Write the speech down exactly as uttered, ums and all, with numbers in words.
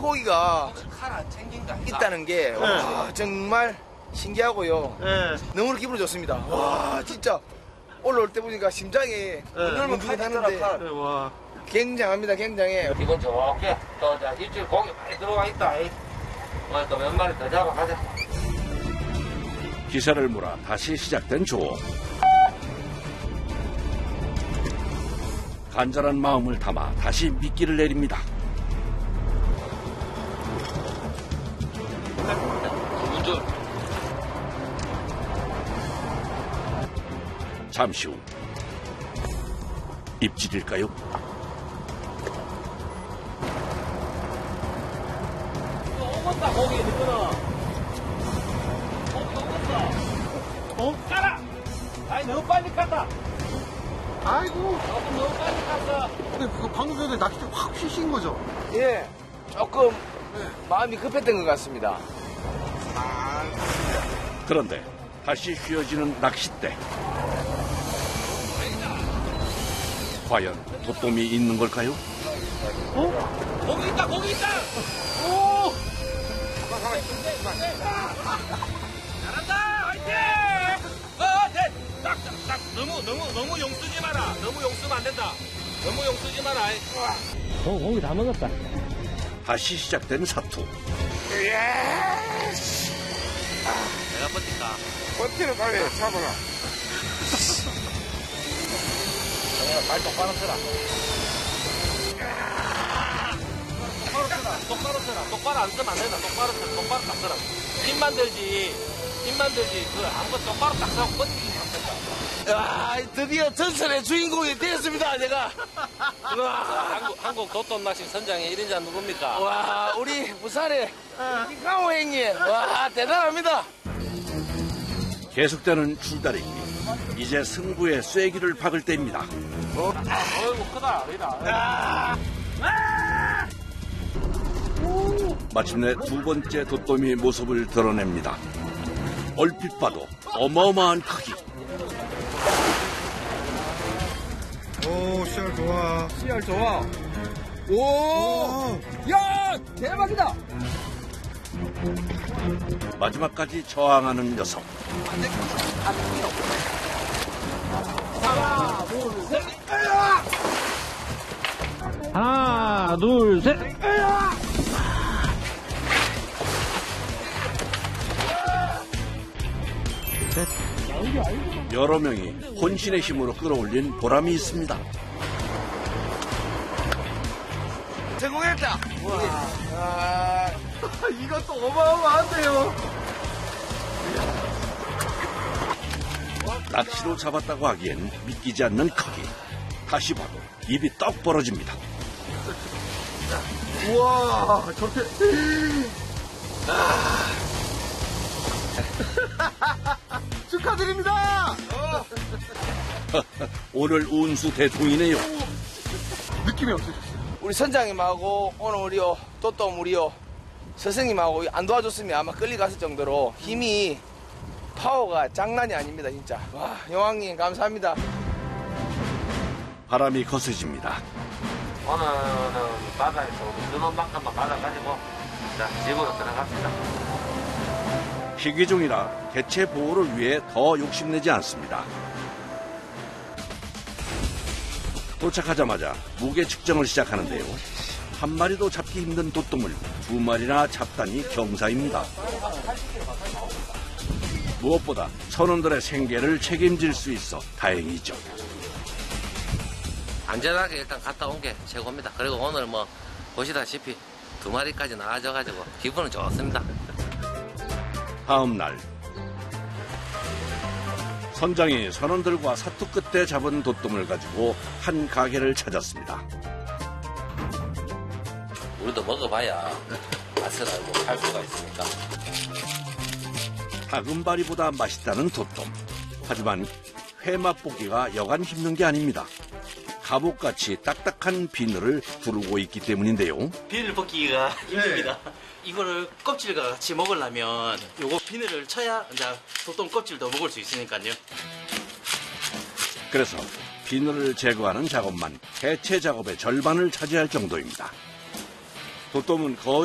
고기가 있다는 게 네. 와, 정말 신기하고요. 네. 너무 기분이 좋습니다. 와 진짜 올라올 때 보니까 심장이 뭉근하는데 네, 와. 굉장합니다. 굉장해. 기분 좋게 또 자, 입질 고기 많이 들어와 있다. 오늘 또 몇 마리 더 잡아가자. 기세를 몰아 다시 시작된 조업. 간절한 마음을 담아 다시 미끼를 내립니다. 문줄. 잠시 후 입질일까요? 오겠다 고기 이거는. 고기 오겠다. 어? 가라. 아니 너무 빨리 갔다. 아이고. 조금 너무 빨리 갔어. 근데 그 방금 전에 낚싯대 확 휘신 거죠? 예, 조금 마음이 급했던 것 같습니다. 그런데 다시 휘어지는 낚싯대. 과연 도톰이 있는 걸까요? 어? 고기 있다 고기 있다. 오! 잘한다 화이팅. 어, 네. 딱, 딱, 딱. 너무 너무 너무 용 쓰지 마라. 너무 용 쓰면 안 된다. 너무 용 쓰지 마라. 어, 고기 다 먹었다. 다시 시작된 사투. 이야, 내가 버틴다. 버티를 빨리 잡아라. 정현아 발 똑바로 서라. 똑바로 서라. 똑바로 서라. 똑바로 안 쓰면 안 된다. 똑바로 서라. 똑바로 딱 서라. 힘만 들지. 힘만 들지. 그 아무것도 똑바로 딱 서고 버티기 안 된다. 아, 드디어 전설의 주인공이 되었습니다. 제가. 와, 한국, 한국 도톰 낚시 선장의 일 인자 누굽니까? 와, 우리 부산의 김강호 형님. 와, 대단합니다. 계속되는 줄다리기. 이제 승부의 쐐기를 박을 때입니다. 어이구 크다. 여기다. 마침내 두 번째 도톰이 모습을 드러냅니다. 얼핏 봐도 어마어마한 크기. 오, 씨알 좋아. 씨알 좋아. 오, 야, 대박이다. 마지막까지 저항하는 녀석. 하나, 둘, 셋. 여러 명이 혼신의 힘으로 끌어올린 보람이 있습니다. 성공했다. 와, 이것도 어마어마한데요. 낚시로 잡았다고 하기엔 믿기지 않는 크기. 다시 봐도 입이 떡 벌어집니다. 우와, 저렇게. 축하드립니다. 오늘 운수 대통이네요. 느낌이 어떠셨어요? 우리 선장님하고 오늘 우리요 또또 우리요 스승님하고 안 도와줬으면 아마 끌려갔을 정도로 힘이 파워가 장난이 아닙니다 진짜. 와, 여왕님 감사합니다. 바람이 거세집니다. 오늘은 바다에서 드는 만큼만 받아가지고 자 집으로 들어갑시다. 희귀종이라 개체 보호를 위해 더 욕심내지 않습니다. 도착하자마자 무게 측정을 시작하는데요. 한 마리도 잡기 힘든 도톰을 두 마리나 잡다니 경사입니다. 무엇보다 선원들의 생계를 책임질 수 있어 다행이죠. 안전하게 일단 갔다 온 게 최고입니다. 그리고 오늘 뭐 보시다시피 두 마리까지 나와줘가지고 기분은 좋습니다. 다음 날 선장이 선원들과 사투 끝에 잡은 도톰을 가지고 한 가게를 찾았습니다. 우리도 먹어봐야 맛을 알고 할 수가 있으니까. 다금바리보다 맛있다는 도톰. 하지만 회 맛보기가 여간 힘든 게 아닙니다. 갑옷같이 딱딱한 비늘을 두르고 있기 때문인데요. 비늘 벗기가 힘듭니다. 이거를 껍질과 같이 먹으려면 요거 비늘을 쳐야 이제 도톰 껍질도 먹을 수 있으니까요. 그래서 비늘을 제거하는 작업만 해체 작업의 절반을 차지할 정도입니다. 도톰은 거의